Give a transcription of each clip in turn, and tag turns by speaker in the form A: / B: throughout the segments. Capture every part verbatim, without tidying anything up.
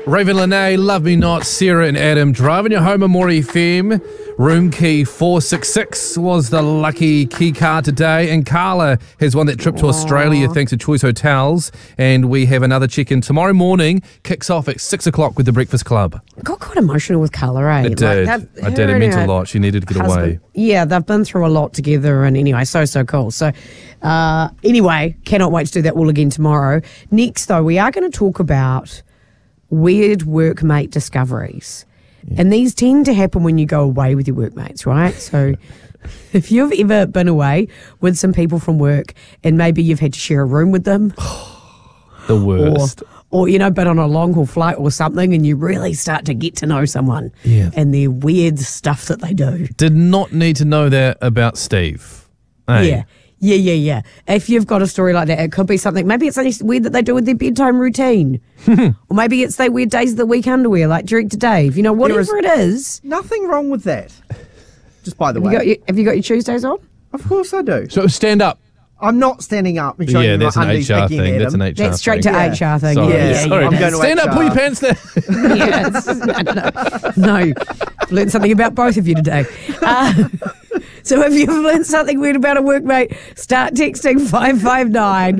A: Raven Lene, Love Me Not, Sarah and Adam driving you home on More F M. Room key four six six was the lucky key card today, and Carla has won that trip to Aww. Australia thanks to Choice Hotels, and we have another check-in tomorrow morning, kicks off at six o'clock with the Breakfast Club.
B: I got quite emotional with Carla, eh?
A: It did. Like I did. It meant a lot. She needed to get husband, away.
B: Yeah, they've been through a lot together, and anyway, so, so cool. So, uh, anyway, cannot wait to do that all again tomorrow. Next, though, we are going to talk about weird workmate discoveries. Yeah. And these tend to happen when you go away with your workmates, right? So if you've ever been away with some people from work and maybe you've had to share a room with them.
A: The worst.
B: Or, or, you know, been on a long haul flight or something and you really start to get to know someone.
A: Yeah.
B: And their weird stuff that they do.
A: Did not need to know that about Steve. Hey.
B: Yeah. Yeah, yeah, yeah. If you've got a story like that, it could be something. Maybe it's something weird that they do with their bedtime routine. Or maybe it's they wear days of the week underwear, like Director Dave. You know, whatever it is.
C: Nothing wrong with that. Just by the
B: have
C: way.
B: You got your, have you got your Tuesdays on?
C: Of course I do.
A: So stand up.
C: I'm not standing up and showing
A: yeah,
C: you
A: that's
C: my
A: an
C: undies
A: H R
C: picking
A: thing.
C: at
A: That's
C: him.
A: an H R
B: That's straight
A: thing.
B: to
C: Yeah.
B: H R thing.
A: Sorry.
B: Yeah, yeah,
A: Sorry.
B: yeah.
C: I'm going to
A: stand
C: H R.
A: up, pull your pants down.
B: Yes. No, I've learned something about both of you today. Uh, so if you've learned something weird about a workmate, start texting five five nine.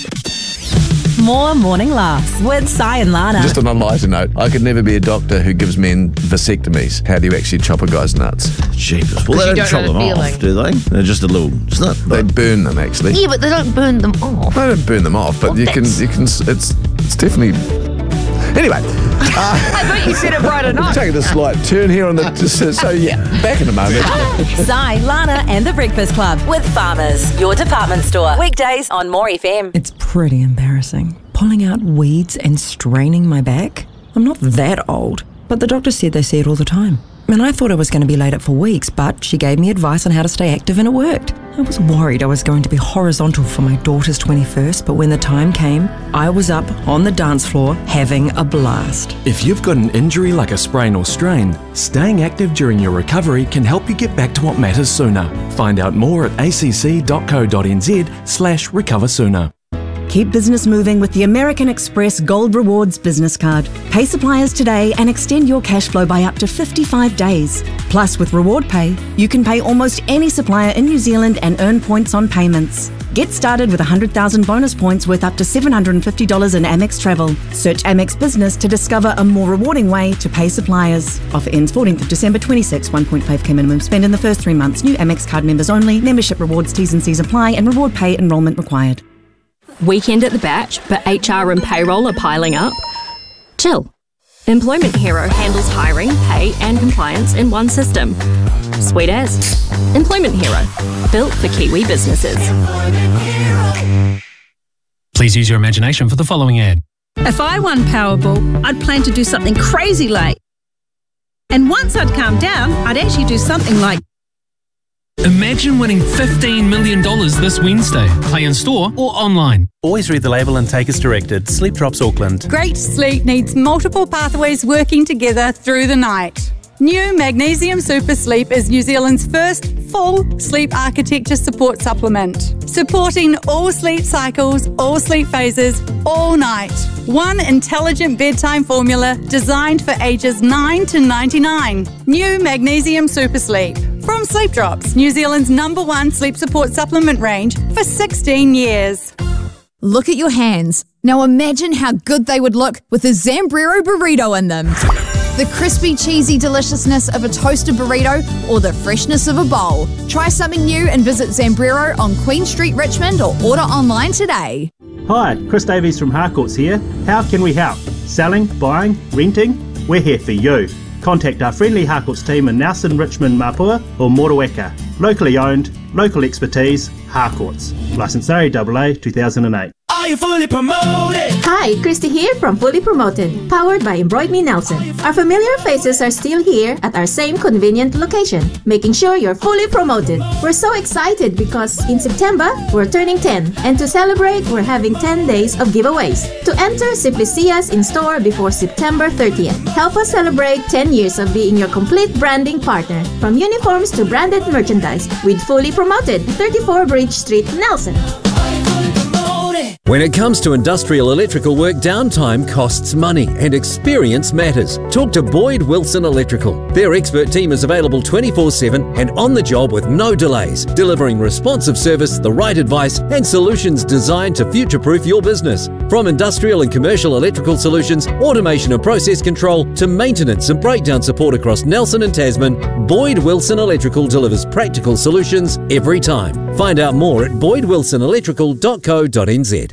D: More Morning Laughs with Si and Lana.
E: Just on a lighter note, I could never be a doctor who gives men vasectomies. How do you actually chop a guy's nuts?
F: Jeepers. Well, they
G: you
F: don't,
G: don't
F: chop them
G: know the
F: off,
G: feeling.
F: do they? They're just a little... It's not...
E: They burn them, actually.
G: Yeah, but they don't burn them off.
E: They don't burn them off, but
G: Well,
E: you can,
G: that's-
E: you can. It's, it's definitely. Anyway,
G: I thought you said it right enough.
E: taking a slight turn here on the. So, so yeah, back in a moment.
D: Si, Lana and the Breakfast Club with Farmers, your department store. Weekdays on More F M.
H: It's pretty embarrassing. Pulling out weeds and straining my back. I'm not that old, but the doctor said they see it all the time. And I thought I was going to be laid up for weeks, but she gave me advice on how to stay active and it worked. I was worried I was going to be horizontal for my daughter's twenty-first, but when the time came, I was up on the dance floor having a blast.
I: If you've got an injury like a sprain or strain, staying active during your recovery can help you get back to what matters sooner. Find out more at acc.co.nz slash recover sooner.
J: Keep business moving with the American Express Gold Rewards business card. Pay suppliers today and extend your cash flow by up to fifty-five days. Plus, with Reward Pay, you can pay almost any supplier in New Zealand and earn points on payments. Get started with one hundred thousand bonus points worth up to seven hundred fifty dollars in Amex Travel. Search Amex Business to discover a more rewarding way to pay suppliers. Offer ends fourteenth of December twenty-six. one point five k minimum spend in the first three months. New Amex card members only. Membership rewards, T's and C's apply, and Reward Pay enrolment required.
K: Weekend at the batch, but H R and payroll are piling up? Chill. Employment Hero handles hiring, pay and compliance in one system. Sweet as. Employment Hero. Built for Kiwi businesses.
L: Please use your imagination for the following ad.
M: If I won Powerball, I'd plan to do something crazy like... And once I'd calmed down, I'd actually do something like...
L: Imagine winning fifteen million dollars this Wednesday. Play in store or online.
N: Always read the label and take as directed. Sleep Drops Auckland.
O: Great sleep needs multiple pathways working together through the night. New Magnesium Super Sleep is New Zealand's first full sleep architecture support supplement, supporting all sleep cycles, all sleep phases, all night. One intelligent bedtime formula designed for ages nine to ninety-nine. New Magnesium Super Sleep. From Sleep Drops, New Zealand's number one sleep support supplement range for sixteen years.
P: Look at your hands. Now imagine how good they would look with a Zambrero burrito in them. The crispy, cheesy deliciousness of a toasted burrito or the freshness of a bowl. Try something new and visit Zambrero on Queen Street, Richmond, or order online today.
N: Hi, Chris Davies from Harcourts here. How can we help? Selling, buying, renting? We're here for you. Contact our friendly Harcourts team in Nelson, Richmond, Mapua or Motueka. Locally owned, local expertise, Harcourts. Licence R A A A two thousand eight.
Q: Are you fully promoted? Hi, Christy here from Fully Promoted, powered by Embroid Me Nelson. Our familiar faces are still here at our same convenient location, making sure you're fully promoted. We're so excited because in September, we're turning ten, and to celebrate, we're having ten days of giveaways. To enter, simply see us in store before September thirtieth. Help us celebrate ten years of being your complete branding partner, from uniforms to branded merchandise, with Fully Promoted, thirty-four Bridge Street, Nelson.
R: When it comes to industrial electrical work, downtime costs money and experience matters. Talk to Boyd Wilson Electrical. Their expert team is available twenty-four seven and on the job with no delays, delivering responsive service, the right advice and solutions designed to future-proof your business. From industrial and commercial electrical solutions, automation and process control to maintenance and breakdown support across Nelson and Tasman, Boyd Wilson Electrical delivers practical solutions every time. Find out more at boyd wilson electrical dot co dot n z.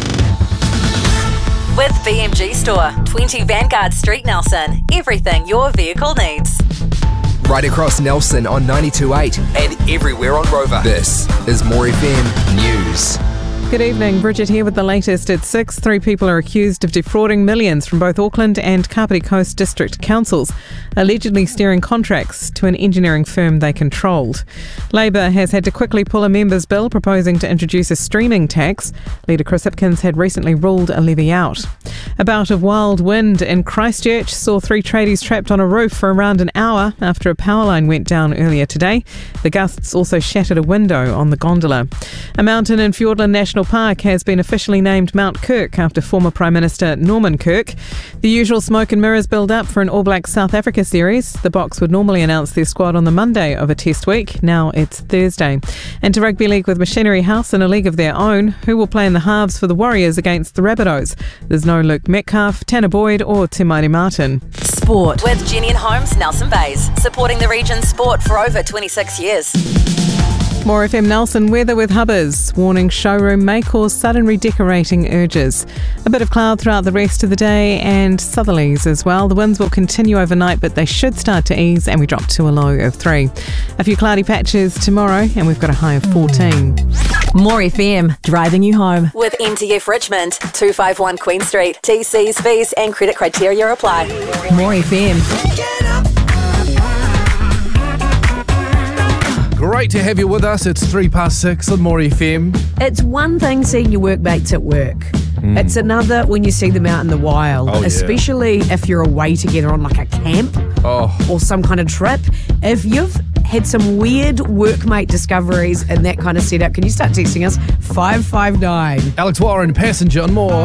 D: With B M G Store, twenty Vanguard Street, Nelson. Everything your vehicle needs.
S: Right across Nelson on ninety-two point eight and everywhere on Rover. This is More F M News.
T: Good evening, Bridget here with the latest at six. Three people are accused of defrauding millions from both Auckland and Kapiti Coast District Councils, allegedly steering contracts to an engineering firm they controlled. Labour has had to quickly pull a members' bill proposing to introduce a streaming tax. Leader Chris Hipkins had recently ruled a levy out. A bout of wild wind in Christchurch saw three tradies trapped on a roof for around an hour after a power line went down earlier today. The gusts also shattered a window on the gondola. A mountain in Fiordland National Park has been officially named Mount Kirk after former Prime Minister Norman Kirk. The usual smoke and mirrors build up for an All Blacks South Africa series. The Box would normally announce their squad on the Monday of a test week. Now it's Thursday. And to Rugby League with Machinery House in a league of their own, who will play in the halves for the Warriors against the Rabbitohs? There's no Luke Metcalf, Tanner Boyd or Te Maire Martin.
D: Sport with Jenny and Holmes, Nelson Bays, supporting the region's sport for over twenty-six years.
T: More F M Nelson weather with Hubbers. Warning showroom may cause sudden redecorating urges. A bit of cloud throughout the rest of the day and southerlies as well. The winds will continue overnight, but they should start to ease and we drop to a low of three. A few cloudy patches tomorrow and we've got a high of fourteen.
H: More F M, driving you home.
D: With N T F Richmond, two fifty-one Queen Street. T Cs, fees and credit criteria apply.
H: More F M.
A: Great to have you with us. It's three past six on More F M.
B: It's one thing seeing your workmates at work. Mm. It's another when you see them out in the wild,
A: oh,
B: especially
A: yeah.
B: if you're away together on like a camp
A: oh.
B: or some kind of trip. If you've had some weird workmate discoveries in that kind of setup, can you start texting us five five nine?
A: Alex Warren, passenger on More.